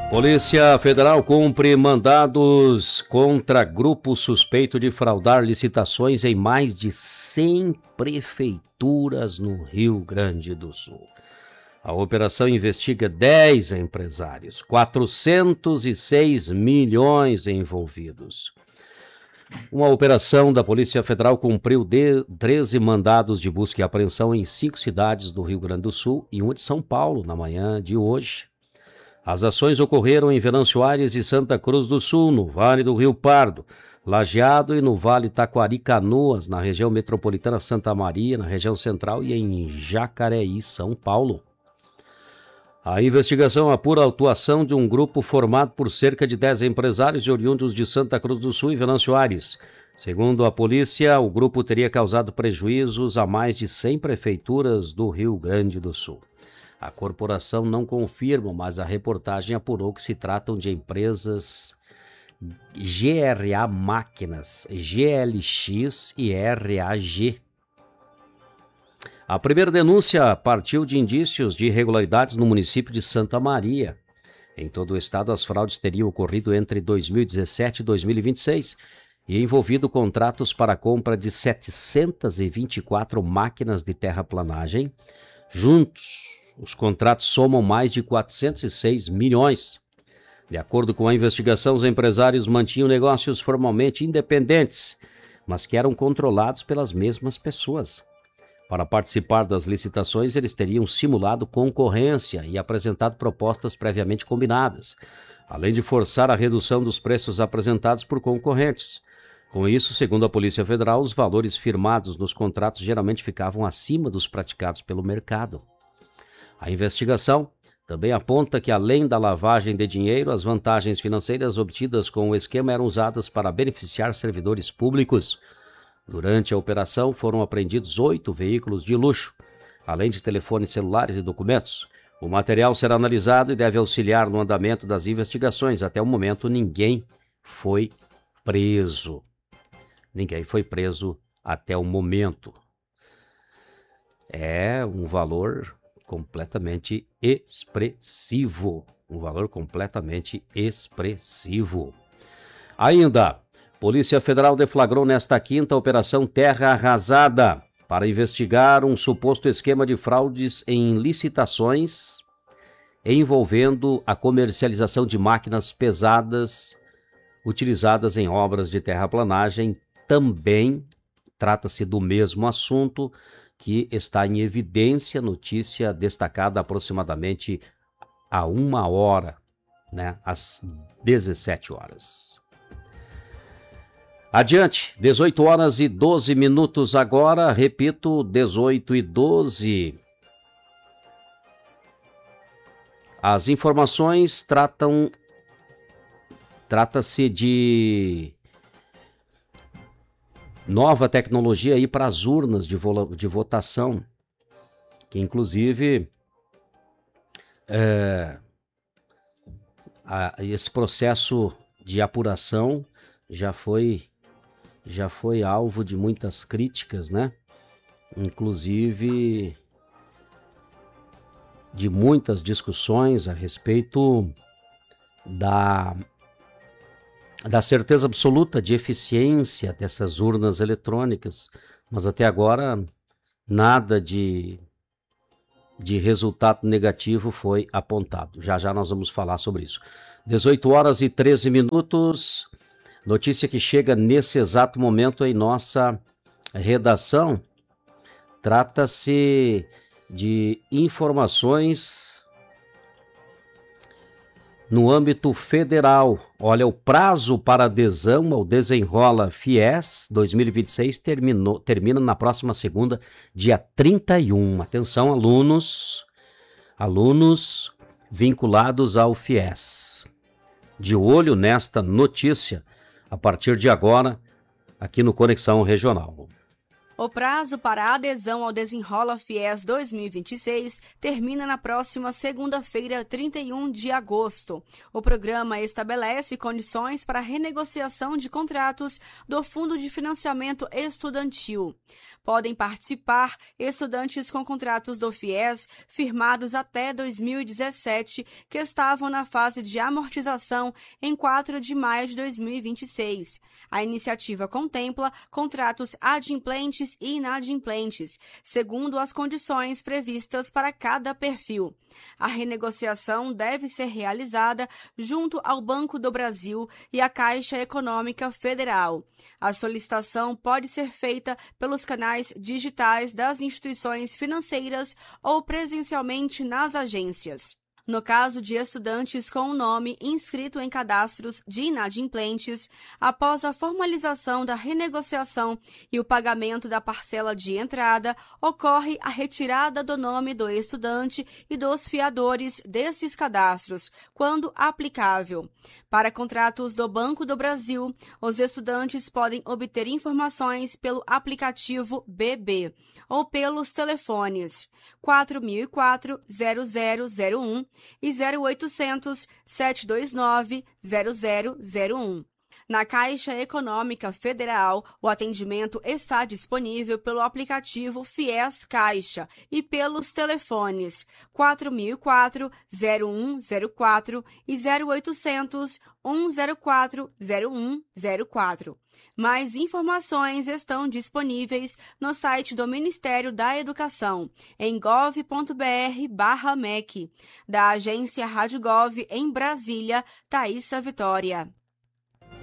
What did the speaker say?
Polícia Federal cumpre mandados contra grupo suspeito de fraudar licitações em mais de 100 prefeituras no Rio Grande do Sul. A operação investiga 10 empresários, 406 milhões envolvidos. Uma operação da Polícia Federal cumpriu 13 mandados de busca e apreensão em 5 cidades do Rio Grande do Sul e uma de São Paulo na manhã de hoje. As ações ocorreram em Venâncio Aires e Santa Cruz do Sul, no Vale do Rio Pardo, Lajeado e no Vale Taquari-Canoas, na região metropolitana Santa Maria, na região central e em Jacareí, São Paulo. A investigação apura a atuação de um grupo formado por cerca de 10 empresários oriundos de Santa Cruz do Sul e Venâncio Aires. Segundo a polícia, o grupo teria causado prejuízos a mais de 100 prefeituras do Rio Grande do Sul. A corporação não confirma, mas a reportagem apurou que se tratam de empresas GRA Máquinas, GLX e RAG. A primeira denúncia partiu de indícios de irregularidades no município de Santa Maria. Em todo o estado, as fraudes teriam ocorrido entre 2017 e 2026 e envolvido contratos para a compra de 724 máquinas de terraplanagem. Juntos, os contratos somam mais de 406 milhões. De acordo com a investigação, os empresários mantinham negócios formalmente independentes, mas que eram controlados pelas mesmas pessoas. Para participar das licitações, eles teriam simulado concorrência e apresentado propostas previamente combinadas, além de forçar a redução dos preços apresentados por concorrentes. Com isso, segundo a Polícia Federal, os valores firmados nos contratos geralmente ficavam acima dos praticados pelo mercado. A investigação também aponta que, além da lavagem de dinheiro, as vantagens financeiras obtidas com o esquema eram usadas para beneficiar servidores públicos. Durante a operação, foram apreendidos 8 veículos de luxo, além de telefones celulares e documentos. O material será analisado e deve auxiliar no andamento das investigações. Até o momento, ninguém foi preso. Ninguém foi preso até o momento. É um valor completamente expressivo. Um valor completamente expressivo. Ainda, Polícia Federal deflagrou nesta quinta a Operação Terra Arrasada para investigar um suposto esquema de fraudes em licitações envolvendo a comercialização de máquinas pesadas utilizadas em obras de terraplanagem. Também trata-se do mesmo assunto que está em evidência, notícia destacada aproximadamente a 1 hora, às 17 horas. Adiante, 18 horas e 12 minutos agora, repito, 18 e 12. As informações trata-se de nova tecnologia aí para as urnas de votação, que inclusive esse processo de apuração já foi alvo de muitas críticas, inclusive de muitas discussões a respeito da certeza absoluta de eficiência dessas urnas eletrônicas, mas até agora nada de resultado negativo foi apontado. Já nós vamos falar sobre isso. 18 horas e 13 minutos, notícia que chega nesse exato momento em nossa redação. Trata-se de informações no âmbito federal. Olha, o prazo para adesão ao Desenrola FIES 2026 termina na próxima segunda, dia 31. Atenção, alunos vinculados ao FIES. De olho nesta notícia, a partir de agora, aqui no Conexão Regional. O prazo para a adesão ao Desenrola Fies 2026 termina na próxima segunda-feira, 31 de agosto. O programa estabelece condições para a renegociação de contratos do Fundo de Financiamento Estudantil. Podem participar estudantes com contratos do FIES firmados até 2017, que estavam na fase de amortização em 4 de maio de 2026. A iniciativa contempla contratos adimplentes e inadimplentes, segundo as condições previstas para cada perfil. A renegociação deve ser realizada junto ao Banco do Brasil e à Caixa Econômica Federal. A solicitação pode ser feita pelos canais digitais das instituições financeiras ou presencialmente nas agências. No caso de estudantes com o nome inscrito em cadastros de inadimplentes, após a formalização da renegociação e o pagamento da parcela de entrada, ocorre a retirada do nome do estudante e dos fiadores desses cadastros, quando aplicável. Para contratos do Banco do Brasil, os estudantes podem obter informações pelo aplicativo BB ou pelos telefones 4004-0001 e 0800-729-0001. Na Caixa Econômica Federal, o atendimento está disponível pelo aplicativo FIES Caixa e pelos telefones 4004-0104 e 0800-104-0104. Mais informações estão disponíveis no site do Ministério da Educação, em gov.br/MEC. Da agência Rádio Gov, em Brasília, Thaísa Vitória.